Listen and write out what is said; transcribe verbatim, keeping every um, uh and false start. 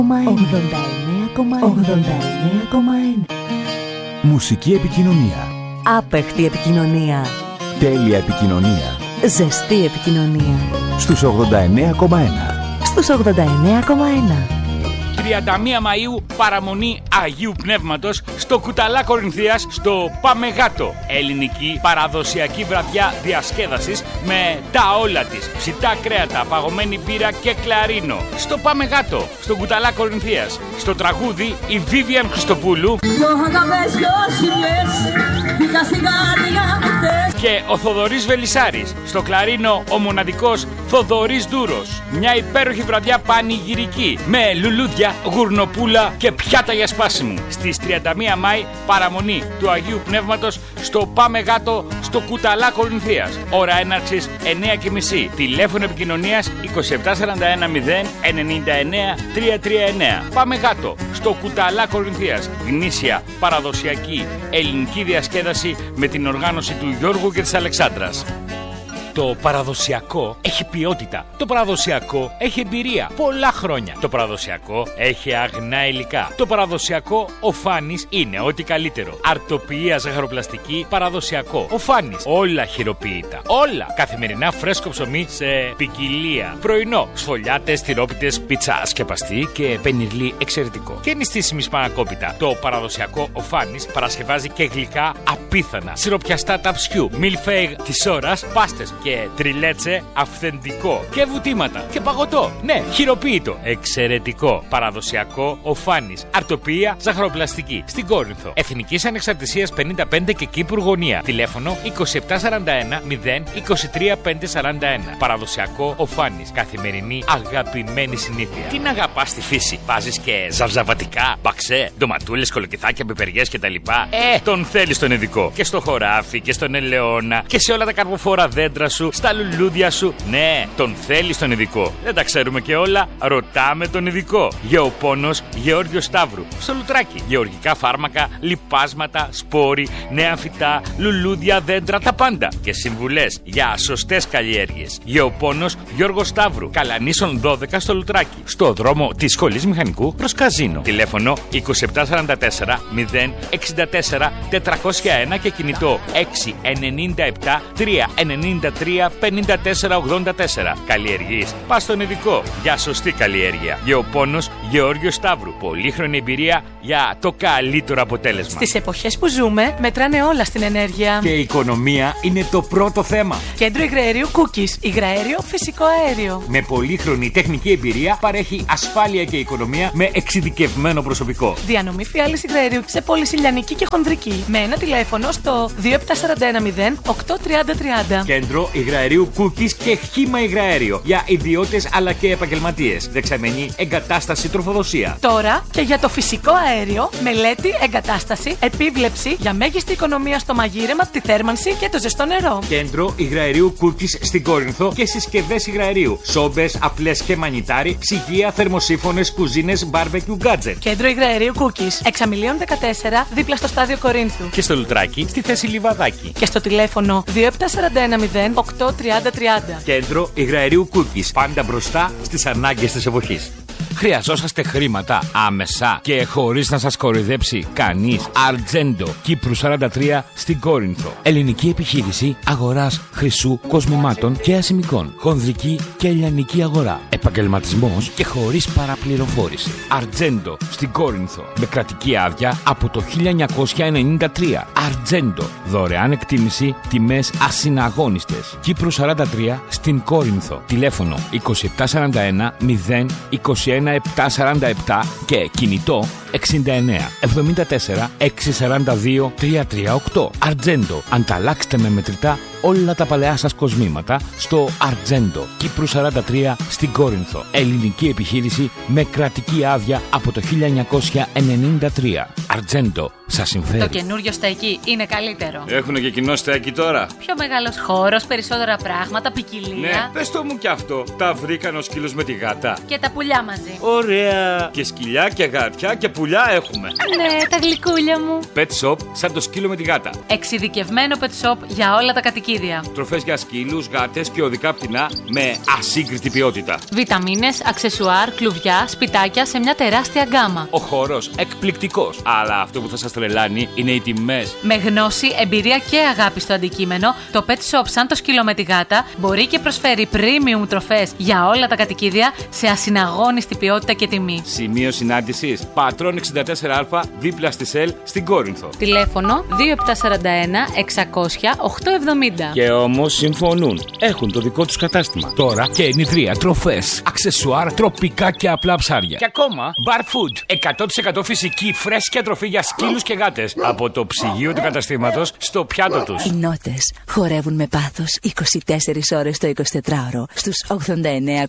ογδόντα εννέα κόμμα ένα. Μουσική επικοινωνία. Άπεχτη επικοινωνία. Τέλεια επικοινωνία. Ζεστή επικοινωνία. Στους ογδόντα εννέα κόμμα ένα. Στους ογδόντα εννέα κόμμα ένα. τριάντα μία Μαΐου παραμονή Αγίου Πνεύματος στο Κουταλά Κορινθίας στο Πάμε Γάτο. Ελληνική παραδοσιακή βραδιά διασκέδασης με τα όλα της. Ψητά κρέατα, παγωμένη μπύρα και κλαρίνο. Στο Πάμε Γάτο, στο Κουταλά Κορινθίας. Στο τραγούδι η Βίβιαν Χριστοπούλου και ο Θοδωρής Βελισσάρης. Στο κλαρίνο ο μοναδικός Θοδωρής Ντούρος. Μια υπέροχη βραδιά πανηγυρική με λουλούδια, γουρνοπούλα και πιάτα για σπάσιμου. Στις τριάντα μία Μάη παραμονή του Αγίου Πνεύματος στο Πάμε Γάτο στο Κουταλά Κορινθίας. Ώρα έναρξης εννέα και μισή. Τηλέφωνο επικοινωνίας είκοσι επτά σαράντα ένα μηδέν ενενήντα εννέα τριακόσια τριάντα εννέα. Πάμε Γάτο στο Κουταλά Κορινθίας. Γνήσια παραδοσιακή ελληνική διασκέδαση με την οργάνωση του Γιώργου και της Αλεξάνδρας. Το παραδοσιακό έχει ποιότητα. Το παραδοσιακό έχει εμπειρία. Πολλά χρόνια. Το παραδοσιακό έχει αγνά υλικά. Το παραδοσιακό ο Φάνης είναι ό,τι καλύτερο. Αρτοποιία ζαχαροπλαστική παραδοσιακό. Ο Φάνης. Όλα χειροποίητα. Όλα. Καθημερινά φρέσκο ψωμί σε ποικιλία. Πρωινό. Σφολιάτες, τυρόπιτες, πίτσα σκεπαστή και πενιρλί εξαιρετικό. Και νηστίσιμη σπανακόπιτα. Το παραδοσιακό ο Φάνης παρασκευάζει και γλυκά απίθανα. Σιροπιαστά ταψιού. Μιλφέιγ της ώρας. Πάστες. Και τριλέτσε αυθεντικό. Και βουτήματα. Και παγωτό. Ναι, χειροποίητο. Εξαιρετικό. Παραδοσιακό ο Φάνης. Αρτοποιία ζαχαροπλαστική. Στην Κόρινθο. Εθνικής Ανεξαρτησίας πενήντα πέντε και Κύπρου Γωνία. Τηλέφωνο είκοσι επτά σαράντα ένα μηδέν είκοσι τρία πεντακόσια σαράντα ένα. Παραδοσιακό ο Φάνης. Καθημερινή αγαπημένη συνήθεια. Την αγαπάς στη φύση. Βάζεις και ζαβζαβατικά, μπαξέ, ντοματούλες, κολοκυθάκια, πιπεριές κτλ. Ε, τον θέλεις τον ειδικό. Και στο χωράφι και στον ελαιόνα και σε όλα τα καρποφόρα δέντρα σου, στα λουλούδια σου. Ναι, τον θέλεις τον ειδικό. Δεν τα ξέρουμε και όλα. Ρωτάμε τον ειδικό. Γεωπόνος Γεώργιο Σταύρου. Στο Λουτράκι. Γεωργικά φάρμακα, λιπάσματα, σπόροι, νέα φυτά, λουλούδια, δέντρα, τα πάντα. Και συμβουλές για σωστές καλλιέργειες. Γεωπόνος Γιώργο Σταύρου. Καλανίσων δώδεκα στο Λουτράκι. Στο δρόμο της Σχολής Μηχανικού προς Καζίνο. Τηλέφωνο είκοσι επτά σαράντα τέσσερα μηδέν εξήντα τέσσερα τετρακόσια ένα και κινητό έξι ενενήντα επτά τρία ενενήντα τρία πενήντα τέσσερα ογδόντα τέσσερα. Καλλιεργείς. Πας στον ειδικό για σωστή καλλιέργεια. Γεωπόνος Γεώργιο Σταύρου. Πολύχρονη εμπειρία για το καλύτερο αποτέλεσμα. Στις εποχές που ζούμε, μετράνε όλα στην ενέργεια. Και η οικονομία είναι το πρώτο θέμα. Κέντρο υγραερίου Cookies. Υγραέριο φυσικό αέριο. Με πολύχρονη τεχνική εμπειρία παρέχει ασφάλεια και οικονομία με εξειδικευμένο προσωπικό. Διανομή φιάλης υγραερίου σε πώληση λιανική και χονδρική. Με ένα τηλέφωνο στο δύο επτά σαράντα ένα μηδέν οκτώ τριάντα τριάντα. Κέντρο υγραερίου Cookies και χύμα υγραέριο για ιδιώτες αλλά και επαγγελματίες. Δεξαμενή εγκατάσταση τροφοδοσία. Τώρα και για το φυσικό αέριο, μελέτη, εγκατάσταση, επίβλεψη για μέγιστη οικονομία στο μαγείρεμα, τη θέρμανση και το ζεστό νερό. Κέντρο υγραερίου Cookies στην Κόρινθο και συσκευές υγραερίου. Σόμπες, απλές και μανιτάρι, ψυγεία, θερμοσύφωνες, κουζίνες, barbecue gadget. Κέντρο υγραερίου Cookies. Εξαμιλίων δεκατέσσερα, δίπλα στο στάδιο Κορίνθου. Και στο Λουτράκι, στη θέση Λιβαδάκι. Και στο τηλέφωνο δύο επτά σαράντα ένα μηδέν οκτώ τριάντα τριάντα. Κέντρο υγραερίου Cookies. Πάντα μπροστά στις ανάγκες της εποχής. Χρειαζόσαστε χρήματα άμεσα και χωρίς να σας κοροϊδέψει κανείς? Αρτζέντο, Κύπρου σαράντα τρία στην Κόρινθο. Ελληνική επιχείρηση αγοράς χρυσού, κοσμημάτων και ασημικών. Χονδρική και ελληνική αγορά. Επαγγελματισμός και χωρίς παραπληροφόρηση. Αρτζέντο στην Κόρινθο. Με κρατική άδεια από το χίλια εννιακόσια ενενήντα τρία. Αρτζέντο. Δωρεάν εκτίμηση, τιμές ασυναγώνιστες. Κύπρου σαράντα τρία στην Κόρινθο. Τηλέφωνο είκοσι επτά σαράντα ένα μηδέν είκοσι ένα επτακόσια σαράντα επτά και κινητό εξήντα εννέα εβδομήντα τέσσερα εξακόσια σαράντα δύο τριακόσια τριάντα οκτώ. Αρτζέντο. Ανταλλάξτε με μετρητά όλα τα παλαιά σας κοσμήματα στο Αρτζέντο. Κύπρου σαράντα τρία στην Κόρινθο. Ελληνική επιχείρηση με κρατική άδεια από το χίλια εννιακόσια ενενήντα τρία. Αρτζέντο. Σας συμφέρει? Το καινούριο στέκι είναι καλύτερο. Έχουνε και κοινό στέκι τώρα. Πιο μεγάλος χώρος, περισσότερα πράγματα, ποικιλία. Ναι, πες το μου κι αυτό. Τα βρήκαν ο σκύλος με τη γάτα. Και τα πουλιά μαζί. Ωραία. Και σκυλιά και γάτια και πουλιά έχουμε. Ναι, τα γλυκούλια μου. Pet shop σαν το σκύλο με τη γάτα. Εξειδικευμένο pet shop για όλα τα κατοικίδια. κατοικίδια. Τροφές για σκύλους, γάτες και οδικά πτηνά με ασύγκριτη ποιότητα. Βιταμίνες, αξεσουάρ, κλουβιά, σπιτάκια σε μια τεράστια γκάμα. Ο χώρος εκπληκτικός. Αλλά αυτό που θα σας τρελάνει είναι οι τιμές. Με γνώση, εμπειρία και αγάπη στο αντικείμενο, το Pet Shop σαν το σκύλο με τη γάτα μπορεί και προσφέρει premium τροφές για όλα τα κατοικίδια σε ασυναγώνιστη ποιότητα και τιμή. Σημείο συνάντησης: Πατρών εξήντα τέσσερα Α, δίπλα στη ΣΕΛ, στην Κόρινθο. Τηλέφωνο δύο επτά τέσσερα ένα εξακόσια οκτώ εβδομήντα. Και όμως συμφωνούν. Έχουν το δικό τους κατάστημα. Τώρα και ενιδρία, τροφές, αξεσουάρ, τροπικά και απλά ψάρια. Και ακόμα bar food. εκατό τοις εκατό φυσική φρέσκια τροφή για σκύλους και γάτες. Από το ψυγείο του καταστήματος στο πιάτο τους. Οι νότες χορεύουν με πάθος είκοσι τέσσερις ώρες το εικοσιτετράωρο στους ογδόντα εννέα.